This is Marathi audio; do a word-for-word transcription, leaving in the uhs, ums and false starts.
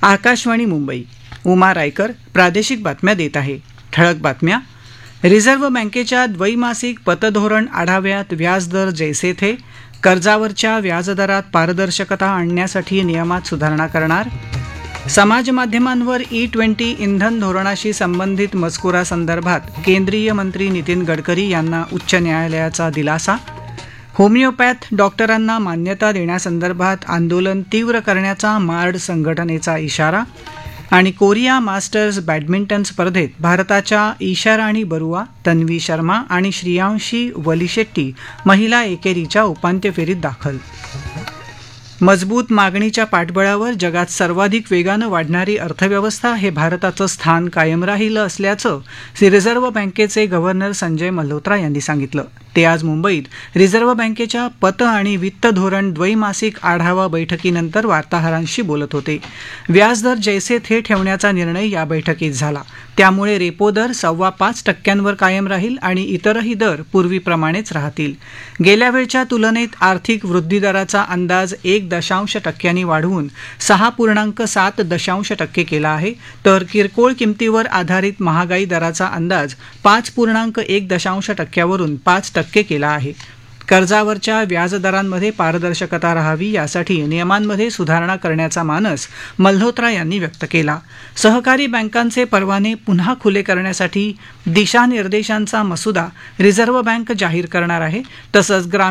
आकाशवाणी मुंबई. उमा रायकर प्रादेशिक बातम्या देत आहे. ठळक बातम्या. रिझर्व्ह बँकेच्या द्वैमासिक पतधोरण आढाव्यात व्याजदर जैसे थे. कर्जावरच्या व्याजदरात पारदर्शकता आणण्यासाठी नियमात सुधारणा करणार. समाजमाध्यमांवर ई ट्वेंटी इंधन धोरणाशी संबंधित मजकुरासंदर्भात केंद्रीय मंत्री नितीन गडकरी यांना उच्च न्यायालयाचा दिलासा. होमिओपॅथ डॉक्टरांना मान्यता देण्यासंदर्भात आंदोलन तीव्र करण्याचा मार्ड संघटनेचा इशारा. आणि कोरिया मास्टर्स बॅडमिंटन स्पर्धेत भारताच्या ईशाराणी बरुआ, तन्वी शर्मा आणि श्रियांशी वलीशेट्टी महिला एकेरीच्या उपांत्य फेरीत दाखल. मजबूत मागणीच्या पाठबळावर जगात सर्वाधिक वेगानं वाढणारी अर्थव्यवस्था हे भारताचं स्थान कायम राहिलं असल्याचं रिझर्व्ह बँकेचे गव्हर्नर संजय मल्होत्रा यांनी सांगितलं. ते आज मुंबईत रिझर्व्ह बँकेच्या पत आणि वित्त धोरण द्वैमासिक आढावा बैठकीनंतर वार्ताहरांशी बोलत होते. व्याजदर जैसे थे ठेवण्याचा निर्णय या बैठकीत झाला. त्यामुळे रेपो दर सव्वा पाच टक्क्यांवर कायम राहील आणि इतरही दर पूर्वीप्रमाणेच राहतील. गेल्या वेळच्या तुलनेत आर्थिक वृद्धिदराचा अंदाज एक दशांश टक्क्यांनी वाढवून सहा पूर्णांक सात दशांश टक्के केला आहे, तर किरकोळ किमतीवर आधारित महागाई दराचा अंदाज पाच पूर्णांक एक दशांश टक्क्यावरून पाच टक्के केला आहे. कर्जावरच्या व्याजदरांमध्ये पारदर्शकता राहावी यासाठी नियमांमध्ये सुधारणा करण्याचा मानस मल्होत्रा यांनी व्यक्त केला. सहकारी बँकांचे परवाने पुन्हा खुले करण्यासाठी दिशानिर्देशांचा मसुदा रिझर्व्ह बँक जाहीर करणार आहे. तसंच ग्रामीण